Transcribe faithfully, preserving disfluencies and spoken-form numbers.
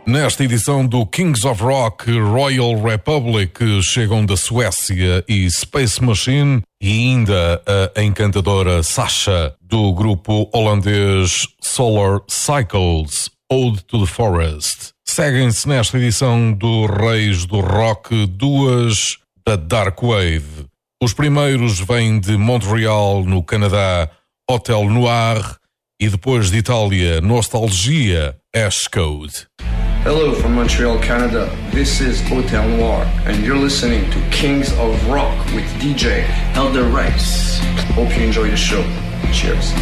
Nesta edição do Kings of Rock, Royal Republic chegam da Suécia e Space Machine e ainda a encantadora Sasha do grupo holandês Solar Cycles, Ode to the Forest. Seguem-se nesta edição do Reis do Rock duas da Dark Wave. Os primeiros vêm de Montreal, no Canadá, Hotel Noir, e depois de Itália, Nostalgia, Ash Code. Hello from Montreal, Canada. This is Hotel Noir, and you're listening to Kings of Rock with D J Elder Rice. Hope you enjoy the show. Cheers.